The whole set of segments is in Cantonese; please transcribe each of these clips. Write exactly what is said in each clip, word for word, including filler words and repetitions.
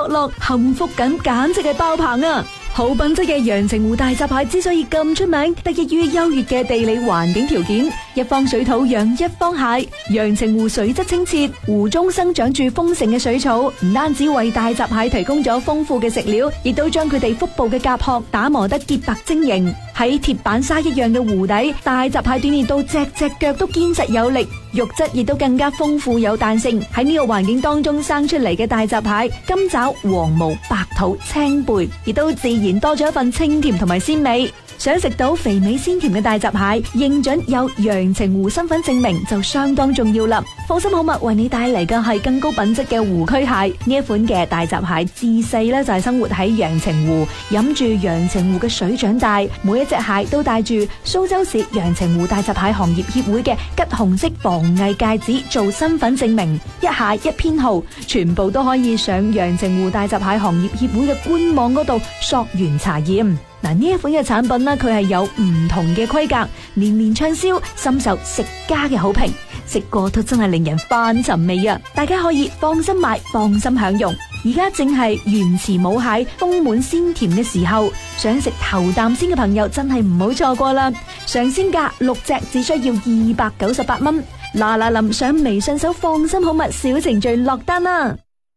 樂樂，幸福感簡直係爆棚啊！好品質嘅陽澄湖大閘蟹之所以咁出名，得益於優越嘅地理環境條件，一方水土養一方蟹。陽澄湖水質清澈，湖中生長住豐盛嘅水草，唔單止為大閘蟹提供咗豐富嘅食料，亦都將佢哋腹部嘅甲殼打磨得潔白晶瑩。喺鐵板沙一樣嘅湖底，大閘蟹鍛煉到隻隻腳都堅實有力，肉質亦都更加豐富有彈性。喺呢個環境當中生出嚟嘅大閘蟹，金爪、黃毛、白肚、青背，亦都自然多咗一份清甜同埋鮮味。想食到肥美鮮甜嘅大閘蟹，認準有陽澄湖身份證明就相當重要啦。放心好物為你帶嚟嘅係更高品質嘅湖區蟹。呢一款嘅大閘蟹自細呢就係生活喺陽澄湖，飲住陽澄湖嘅水長大，每一隻蟹都帶住蘇州市陽澄湖大閘蟹行業協會嘅橘紅色防偽戒指做身份證明，一蟹一編號，全部都可以上陽澄湖大閘蟹行業協會嘅官網嗰度溯源查驗。嗱，呢一款嘅產品呢，佢係有唔同嘅規格，年年暢銷，深受食家嘅好評，食過都真係令人翻尋味啊！大家可以放心買，放心享用。而家正係原池母蟹豐滿鮮甜嘅時候，想食頭啖先嘅朋友真係唔好錯過啦！上鮮價六隻只需要二百九十八蚊，嗱嗱臨上微信搜放心好物小程序落單啦！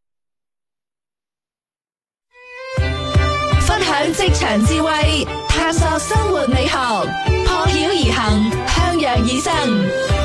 分享職場智慧，探索生活美學，破曉而行，向陽而生。